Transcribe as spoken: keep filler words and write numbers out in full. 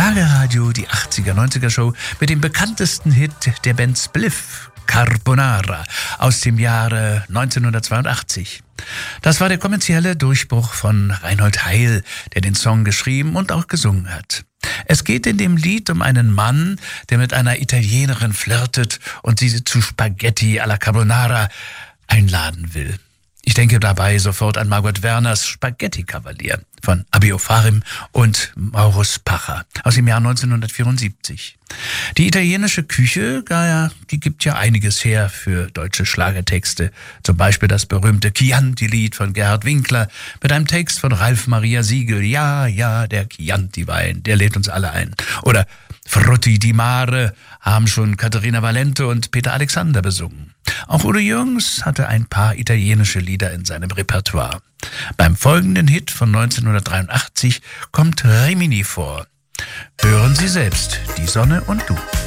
Schlagerradio, die achtziger-neunziger-Show mit dem bekanntesten Hit der Band Spliff, Carbonara, aus dem Jahre neunzehnhundertzweiundachtzig. Das war der kommerzielle Durchbruch von Reinhold Heil, der den Song geschrieben und auch gesungen hat. Es geht in dem Lied um einen Mann, der mit einer Italienerin flirtet und sie zu Spaghetti alla Carbonara einladen will. Ich denke dabei sofort an Margot Werners Spaghetti-Kavalier von Abio Farim und Maurus Pacher aus dem Jahr neunzehnhundertvierundsiebzig. Die italienische Küche, ja, die gibt ja einiges her für deutsche Schlagertexte. Zum Beispiel das berühmte Chianti-Lied von Gerhard Winkler mit einem Text von Ralf Maria Siegel. Ja, ja, der Chianti-Wein, der lädt uns alle ein. Oder Frutti di Mare haben schon Katharina Valente und Peter Alexander besungen. Auch Udo Jürgens hatte ein paar italienische Lieder in seinem Repertoire. Beim folgenden Hit von neunzehnhundertdreiundachtzig kommt Rimini vor. Hören Sie selbst, die Sonne und du.